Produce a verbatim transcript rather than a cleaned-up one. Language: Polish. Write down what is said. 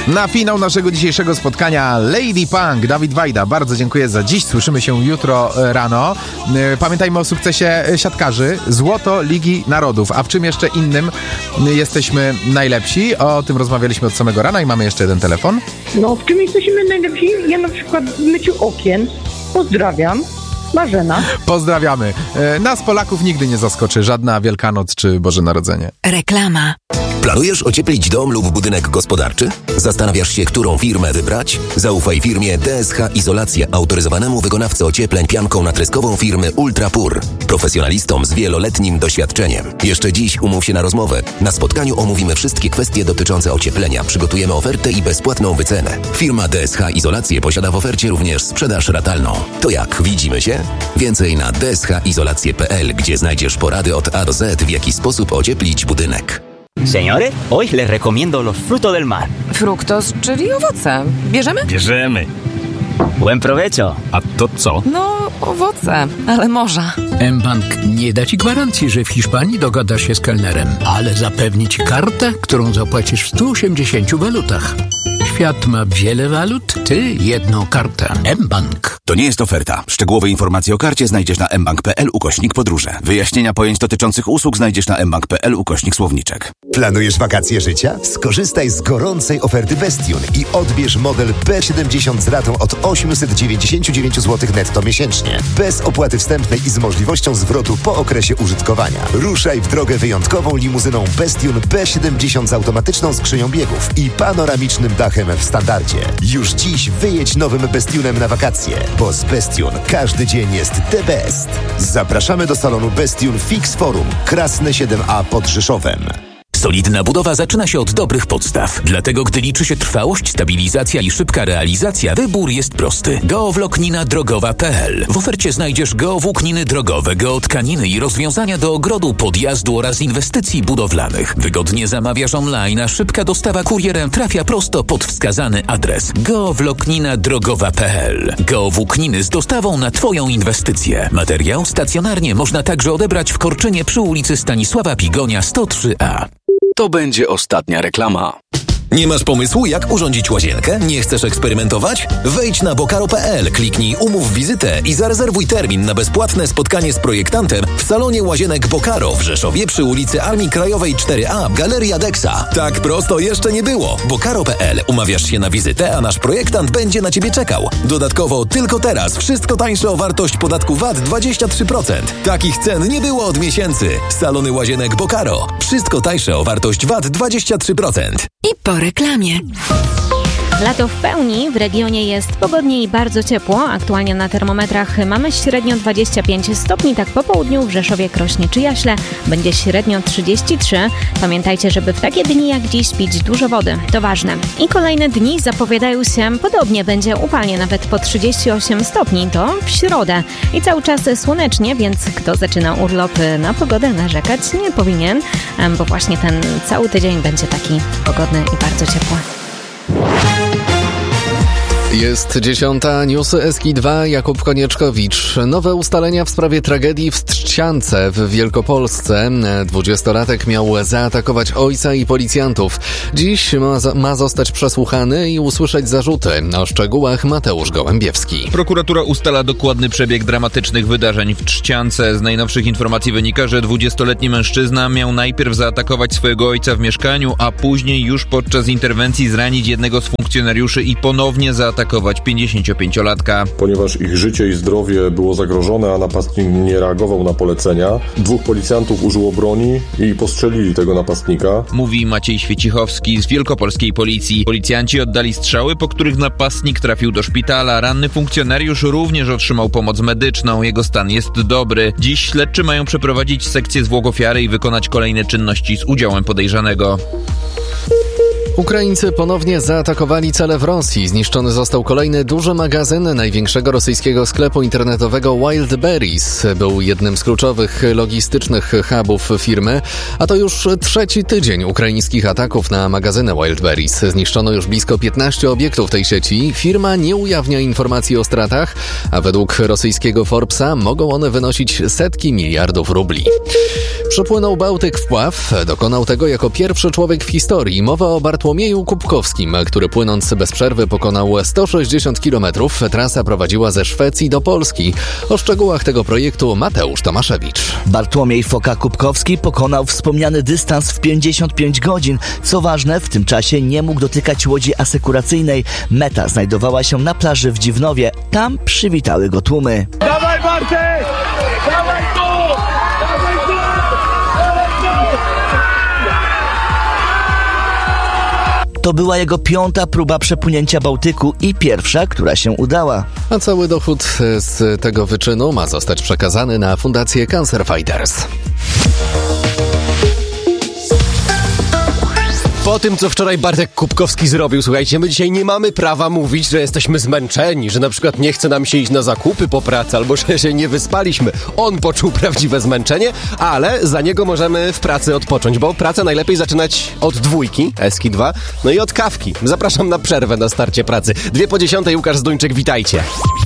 Na finał naszego dzisiejszego spotkania Lady Punk, Dawid Wajda. Bardzo dziękuję za dziś. Słyszymy się jutro rano. Pamiętajmy o sukcesie siatkarzy. Złoto Ligi Narodów. A w czym jeszcze innym jesteśmy najlepsi? O tym rozmawialiśmy od samego rana i mamy jeszcze jeden telefon. No, w czym jesteśmy najlepsi? Ja na przykład w myciu okien. Pozdrawiam. Marzena. Pozdrawiamy. Nas Polaków nigdy nie zaskoczy żadna Wielkanoc czy Boże Narodzenie. Reklama. Planujesz ocieplić dom lub budynek gospodarczy? Zastanawiasz się, którą firmę wybrać? Zaufaj firmie D S H Izolacja, autoryzowanemu wykonawcy ociepleń pianką natryskową firmy Ultrapur. Profesjonalistom z wieloletnim doświadczeniem. Jeszcze dziś umów się na rozmowę. Na spotkaniu omówimy wszystkie kwestie dotyczące ocieplenia. Przygotujemy ofertę i bezpłatną wycenę. Firma D S H Izolacje posiada w ofercie również sprzedaż ratalną. To jak, widzimy się? Więcej na d s h izolacje kropka p l, gdzie znajdziesz porady od A do Z, w jaki sposób ocieplić budynek. Señores, hoy les recomiendo los frutos del mar. Fruktos, czyli owoce. Bierzemy? Bierzemy. Buen provecho. A to co? No, owoce, ale morza. mBank nie da ci gwarancji, że w Hiszpanii dogadasz się z kelnerem, ale zapewni ci kartę, którą zapłacisz w stu osiemdziesięciu walutach. Świat ma wiele walut, ty jedną kartę. mBank. To nie jest oferta. Szczegółowe informacje o karcie znajdziesz na mbank kropka p l ukośnik podróże. Wyjaśnienia pojęć dotyczących usług znajdziesz na mbank kropka p l ukośnik słowniczek. Planujesz wakacje życia? Skorzystaj z gorącej oferty Bestion i odbierz model B siedemdziesiąt z ratą od osiemset dziewięćdziesiąt dziewięć złotych netto miesięcznie. Bez opłaty wstępnej i z możliwością zwrotu po okresie użytkowania. Ruszaj w drogę wyjątkową limuzyną Bestion B siedemdziesiąt z automatyczną skrzynią biegów i panoramicznym dachem w standardzie. Już dziś wyjedź nowym Bestionem na wakacje, bo z Bestion każdy dzień jest the best. Zapraszamy do salonu Bestion Fix Forum, Krasne siedem A pod Rzeszowem. Solidna budowa zaczyna się od dobrych podstaw. Dlatego, gdy liczy się trwałość, stabilizacja i szybka realizacja, wybór jest prosty. Geowłóknina drogowa kropka p l. W ofercie znajdziesz geowłókniny drogowe, geotkaniny i rozwiązania do ogrodu, podjazdu oraz inwestycji budowlanych. Wygodnie zamawiasz online, a szybka dostawa kurierem trafia prosto pod wskazany adres. geowłóknina drogowa kropka p l. Geowłókniny z dostawą na Twoją inwestycję. Materiał stacjonarnie można także odebrać w Korczynie przy ulicy Stanisława Pigonia sto trzy A. To będzie ostatnia reklama. Nie masz pomysłu, jak urządzić łazienkę? Nie chcesz eksperymentować? Wejdź na bokaro kropka p l, kliknij umów wizytę i zarezerwuj termin na bezpłatne spotkanie z projektantem w salonie łazienek Bokaro w Rzeszowie przy ulicy Armii Krajowej cztery A, Galeria Dexa. Tak prosto jeszcze nie było. bokaro kropka p l. Umawiasz się na wizytę, a nasz projektant będzie na Ciebie czekał. Dodatkowo tylko teraz wszystko tańsze o wartość podatku V A T dwadzieścia trzy procent. Takich cen nie było od miesięcy. Salony łazienek Bokaro. Wszystko tańsze o wartość V A T dwadzieścia trzy procent. I po reklamie. Lato w pełni, w regionie jest pogodnie i bardzo ciepło. Aktualnie na termometrach mamy średnio dwadzieścia pięć stopni, tak po południu w Rzeszowie, Krośnie czy Jaśle będzie średnio trzydzieści trzy. Pamiętajcie, żeby w takie dni jak dziś pić dużo wody, to ważne. I kolejne dni zapowiadają się podobnie, będzie upalnie nawet po trzydzieści osiem stopni, to w środę. I cały czas słonecznie, więc kto zaczyna urlop na pogodę narzekać nie powinien, bo właśnie ten cały tydzień będzie taki pogodny i bardzo ciepły. Jest dziesiąta, newsy S K I dwa, Jakub Konieczkowicz. Nowe ustalenia w sprawie tragedii w Trzciance w Wielkopolsce. Dwudziestolatek miał zaatakować ojca i policjantów. Dziś ma, ma zostać przesłuchany i usłyszeć zarzuty. O szczegółach Mateusz Gołębiewski. Prokuratura ustala dokładny przebieg dramatycznych wydarzeń w Trzciance. Z najnowszych informacji wynika, że dwudziestoletni mężczyzna miał najpierw zaatakować swojego ojca w mieszkaniu, a później już podczas interwencji zranić jednego z funkcjonariuszy i ponownie zaatakować pięćdziesięciopięciolatka. Ponieważ ich życie i zdrowie było zagrożone, a napastnik nie reagował na polecenia, dwóch policjantów użyło broni i postrzelili tego napastnika. Mówi Maciej Świecichowski z wielkopolskiej policji. Policjanci oddali strzały, po których napastnik trafił do szpitala. Ranny funkcjonariusz również otrzymał pomoc medyczną. Jego stan jest dobry. Dziś śledczy mają przeprowadzić sekcję zwłok ofiary i wykonać kolejne czynności z udziałem podejrzanego. Ukraińcy ponownie zaatakowali cele w Rosji. Zniszczony został kolejny duży magazyn największego rosyjskiego sklepu internetowego Wildberries. Był jednym z kluczowych logistycznych hubów firmy, a to już trzeci tydzień ukraińskich ataków na magazyny Wildberries. Zniszczono już blisko piętnaście obiektów tej sieci. Firma nie ujawnia informacji o stratach, a według rosyjskiego Forbesa mogą one wynosić setki miliardów rubli. Przepłynął Bałtyk wpław. Dokonał tego jako pierwszy człowiek w historii. Mowa o Bartłomieju Bartłomieju Kubkowskim, który płynąc bez przerwy pokonał sto sześćdziesiąt kilometrów. Trasa prowadziła ze Szwecji do Polski. O szczegółach tego projektu Mateusz Tomaszewicz. Bartłomiej Foka Kubkowski pokonał wspomniany dystans w pięćdziesiąt pięć godzin. Co ważne, w tym czasie nie mógł dotykać łodzi asekuracyjnej. Meta znajdowała się na plaży w Dziwnowie. Tam przywitały go tłumy. Dawaj Bartek! Dawaj tu! Dawaj tu! Dawaj tu! To była jego piąta próba przepłynięcia Bałtyku i pierwsza, która się udała. A cały dochód z tego wyczynu ma zostać przekazany na Fundację Cancer Fighters. Po tym, co wczoraj Bartek Kubkowski zrobił, słuchajcie, my dzisiaj nie mamy prawa mówić, że jesteśmy zmęczeni, że na przykład nie chce nam się iść na zakupy po pracy, albo że się nie wyspaliśmy. On poczuł prawdziwe zmęczenie, ale za niego możemy w pracy odpocząć, bo pracę najlepiej zaczynać od dwójki, Eski dwa, no i od kawki. Zapraszam na przerwę na starcie pracy. Dwie po dziesiątej, Łukasz Zduńczyk, witajcie.